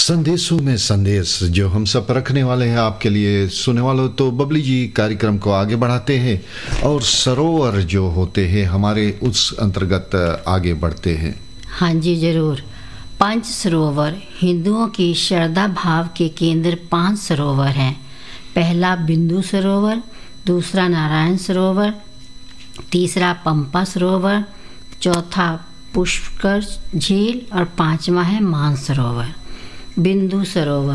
संदेशों में संदेश जो हम सब रखने वाले हैं आपके लिए सुनने वालों। तो बबली जी कार्यक्रम को आगे बढ़ाते हैं और सरोवर जो होते हैं हमारे उस अंतर्गत आगे बढ़ते हैं। हाँ जी ज़रूर। 5 सरोवर हिंदुओं की श्रद्धा भाव के केंद्र 5 सरोवर हैं। पहला बिंदु सरोवर, दूसरा नारायण सरोवर, तीसरा पंपा सरोवर, चौथा पुष्कर झील और 5वां है मानसरोवर। बिंदु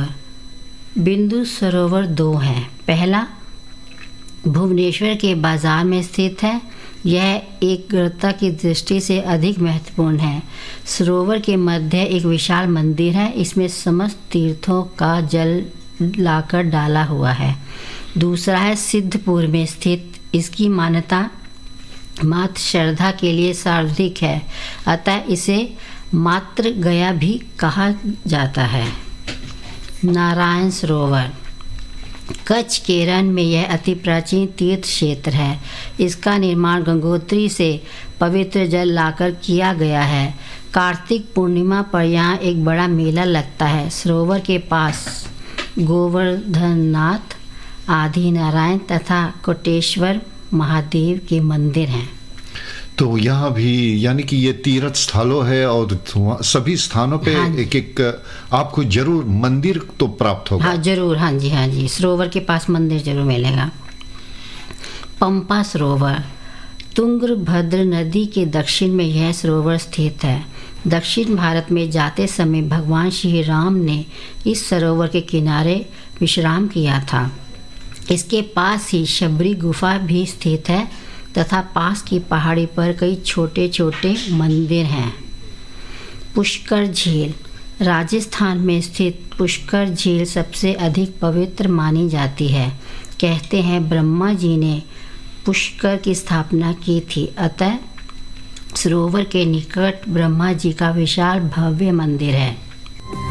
सरोवर 2 हैं। पहला भुवनेश्वर के बाज़ार में स्थित है। यह एकाग्रता की दृष्टि से अधिक महत्वपूर्ण है। सरोवर के मध्य एक विशाल मंदिर है। इसमें समस्त तीर्थों का जल लाकर डाला हुआ है। दूसरा है सिद्धपुर में स्थित। इसकी मान्यता मात्र श्रद्धा के लिए सर्वाधिक है, अतः इसे मात्र गया भी कहा जाता है। नारायण सरोवर कच्छ केरल में यह अति प्राचीन तीर्थ क्षेत्र है। इसका निर्माण गंगोत्री से पवित्र जल लाकर किया गया है। कार्तिक पूर्णिमा पर यहाँ एक बड़ा मेला लगता है। सरोवर के पास गोवर्धननाथ, आदि नारायण तथा कोटेश्वर महादेव के मंदिर हैं। तो यहाँ भी यानी कि ये तीर्थ स्थलों है और सभी स्थानों पे हाँ एक एक आपको जरूर मंदिर तो प्राप्त होगा। हाँ जरूर, हाँ जी। सरोवर के पास मंदिर जरूर मिलेगा। पंपा सरोवर तुंगभद्र नदी के दक्षिण में यह सरोवर स्थित है। दक्षिण भारत में जाते समय भगवान श्री राम ने इस सरोवर के किनारे विश्राम किया था। इसके पास ही शबरी गुफा भी स्थित है तथा पास की पहाड़ी पर कई छोटे छोटे मंदिर हैं। पुष्कर झील राजस्थान में स्थित पुष्कर झील सबसे अधिक पवित्र मानी जाती है। कहते हैं ब्रह्मा जी ने पुष्कर की स्थापना की थी, अतः सरोवर के निकट ब्रह्मा जी का विशाल भव्य मंदिर है।